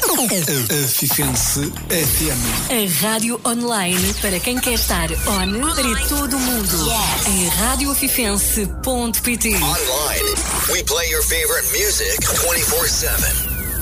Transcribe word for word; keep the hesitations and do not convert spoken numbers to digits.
Afifense F M. A rádio online para quem quer estar on para todo o mundo. Yes. Em rádio afifense ponto pt. Online, we play your favorite music twenty-four seven.